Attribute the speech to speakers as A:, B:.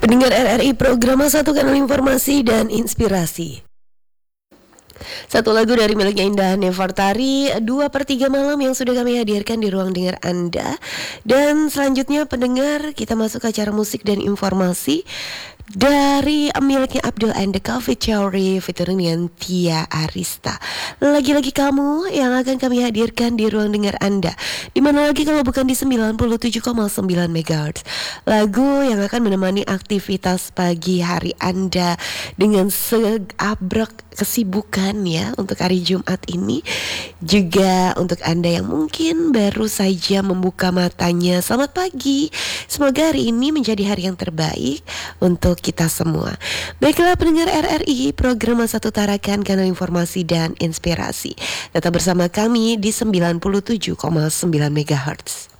A: Pendengar RRI Program 1 Kanal Informasi dan Inspirasi. Satu lagu dari miliknya Indah Nevartari, 2/3 malam yang sudah kami hadirkan di ruang dengar Anda. Dan selanjutnya pendengar, kita masuk ke acara musik dan informasi dari miliknya Abdul and the Coffee Theory featuring dengan Tia Arista. Lagi-lagi kamu yang akan kami hadirkan di ruang dengar Anda. Dimana lagi kalau bukan di 97,9 MHz. Lagu yang akan menemani aktivitas pagi hari Anda dengan seabrek kesibukan ya untuk hari Jumat ini. Juga untuk Anda yang mungkin baru saja membuka matanya, selamat pagi. Semoga hari ini menjadi hari yang terbaik untuk kita semua. Baiklah pendengar RRI, program Satu Tarakan Kanal Informasi dan Inspirasi. Tetap bersama kami di 97,9 MHz.